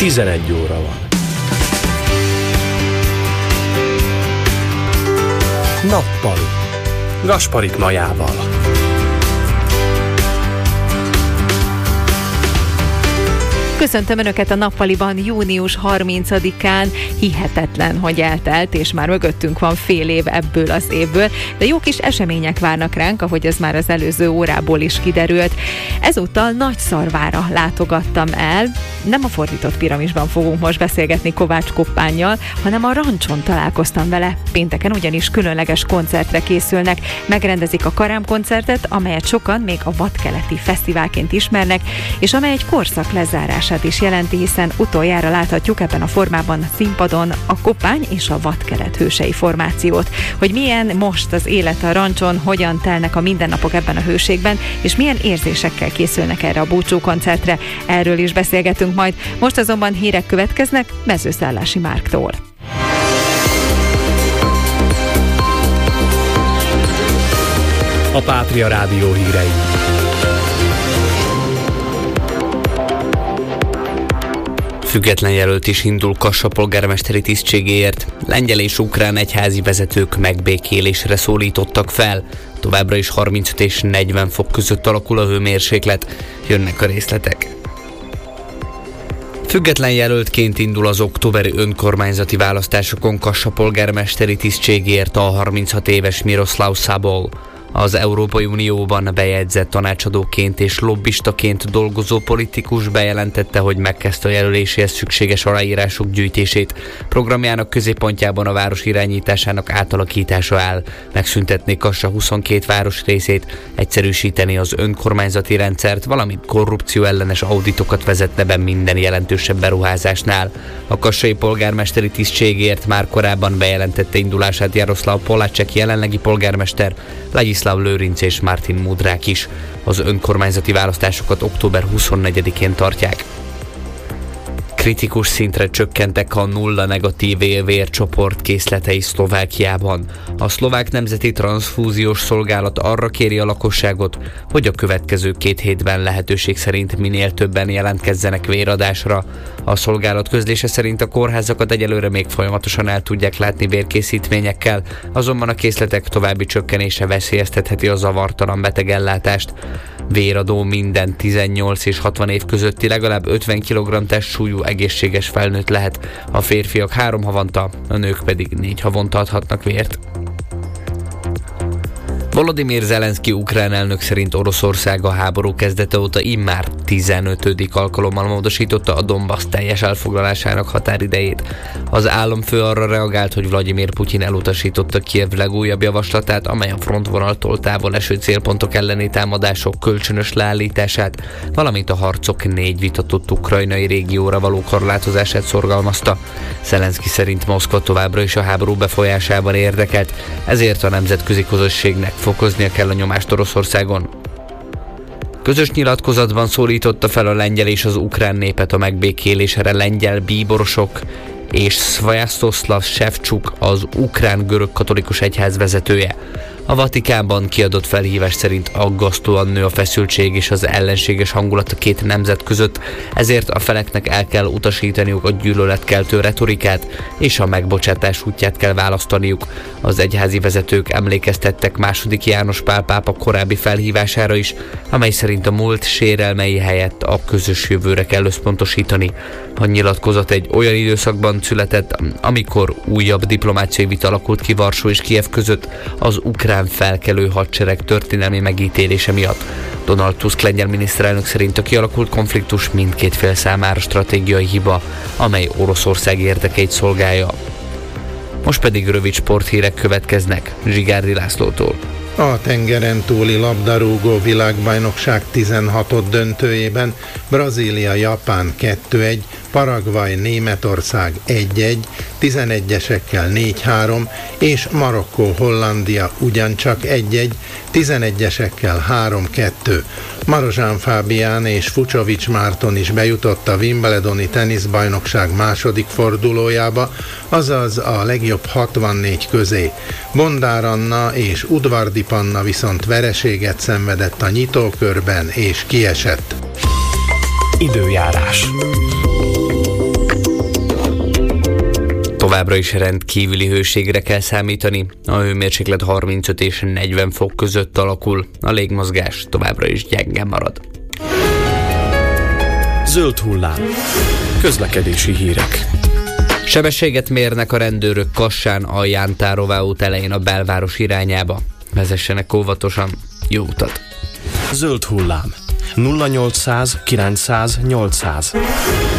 11 óra van. Nappali. Gasparik Majával. Köszöntöm Önöket a Nappaliban június 30-án. Hihetetlen, hogy eltelt, és már mögöttünk van fél év ebből az évből, de jó kis események várnak ránk, ahogy ez már az előző órából is kiderült. Ezúttal Nagyszarvára látogattam el. Nem a fordított piramisban fogunk most beszélgetni Kovács Koppánnyal, hanem a Rancson találkoztam vele. Pénteken ugyanis különleges koncertre készülnek. Megrendezik a Karám koncertet, amelyet sokan még a Vadkeleti Fesztiválként ismernek, és amely egy korszak lezárását is jelenti, hiszen utoljára láthatjuk ebben a formában a színpadon a Koppány és a Vadkelet hősei formációt. Hogy milyen most az élet a Rancson, hogyan telnek a mindennapok ebben a hőségben, és milyen érzésekkel készülnek erre a búcsúkoncertre, erről is beszélgetünk majd. Most azonban hírek következnek Mezőszállási Márktól. A Pátria Rádió hírei. Független jelölt is indul Kassa polgármesteri tisztségéért. Lengyel és ukrán egyházi vezetők megbékélésre szólítottak fel. Továbbra is 35 és 40 fok között alakul a hőmérséklet. Jönnek a részletek. Független jelöltként indul az októberi önkormányzati választásokon Kassa polgármesteri tisztségéért a 36 éves Miroslav Szabol. Az Európai Unióban bejegyzett tanácsadóként és lobbistaként dolgozó politikus bejelentette, hogy megkezdte a jelöléséhez szükséges aláírások gyűjtését. Programjának középpontjában a város irányításának átalakítása áll. Megszüntetni Kassa 22 városrészét, egyszerűsíteni az önkormányzati rendszert, valamint korrupció ellenes auditokat vezetne be minden jelentősebb beruházásnál. A kassai polgármesteri tisztségért már korábban bejelentette indulását Jaroszláv Polácsek jelenlegi polgármester, Ladislav Lőrinc és Martin Mudrák is. Az önkormányzati választásokat október 24-én tartják. Kritikus szintre csökkentek a nulla negatív vércsoport készletei Szlovákiában. A szlovák nemzeti transzfúziós szolgálat arra kéri a lakosságot, hogy a következő 2 hétben lehetőség szerint minél többen jelentkezzenek véradásra. A szolgálat közlése szerint a kórházakat egyelőre még folyamatosan el tudják látni vérkészítményekkel, azonban a készletek további csökkenése veszélyeztetheti a zavartalan betegellátást. Véradó minden 18 és 60 év közötti legalább 50 kg testsúlyú egészséges felnőtt lehet, a férfiak 3 havonta, a nők pedig 4 havonta adhatnak vért. Volodymyr Zelenszky ukrán elnök szerint Oroszország a háború kezdete óta immár 15. alkalommal módosította a Donbass teljes elfoglalásának határidejét. Az államfő arra reagált, hogy Vladimir Putyin elutasította Kijev legújabb javaslatát, amely a frontvonaltól távol eső célpontok elleni támadások kölcsönös leállítását, valamint a harcok 4 vitatott ukrajnai régióra való korlátozását szorgalmazta. Zelenszky szerint Moszkva továbbra is a háború befolyásában érdekelt, ezért a nemzetközi közösségnek fokoznia kell a nyomást Oroszországon. Közös nyilatkozatban szólította fel a lengyel és az ukrán népet a megbékélésre lengyel bíborosok és Sviatoslav Shevchuk, az ukrán görög katolikus egyház vezetője. A Vatikánban kiadott felhívás szerint aggasztóan nő a feszültség és az ellenséges hangulat a két nemzet között, ezért a feleknek el kell utasítaniuk a gyűlöletkeltő retorikát, és a megbocsátás útját kell választaniuk. Az egyházi vezetők emlékeztettek II. János Pál pápa korábbi felhívására is, amely szerint a múlt sérelmei helyett a közös jövőre kell összpontosítani. A nyilatkozat egy olyan időszakban született, amikor újabb diplomáciai vita alakult ki Varsó és Kijev között az ukrán felkelő hadsereg történelmi megítélése miatt. Donald Tusk lengyel miniszterelnök szerint a kialakult konfliktus mindkét fél számára stratégiai hiba, amely Oroszország érdekeit szolgálja. Most pedig rövid sporthírek következnek Zsigárdi Lászlótól. A tengeren túli labdarúgó világbajnokság 16. döntőjében Brazília-Japán 2-1, Paraguay Németország 1-1, 11-esekkel 4-3, és Marokkó-Hollandia ugyancsak 1-1, 11-esekkel 3-2. Marozsán Fábián és Fucsovics Márton is bejutott a Wimbledoni teniszbajnokság második fordulójába, azaz a legjobb 64 közé. Bondár Anna és Udvardi Panna viszont vereséget szenvedett a nyitókörben és kiesett. Időjárás. Továbbra is rendkívüli hőségre kell számítani, a hőmérséklet 35 és 40 fok között alakul, a légmozgás továbbra is gyenge marad. Zöld hullám. Közlekedési hírek. Sebességet mérnek a rendőrök Kassán a Ján-Tárová út elején a belváros irányába. Vezessenek óvatosan, jó utat! Zöld hullám. 0800 900 800.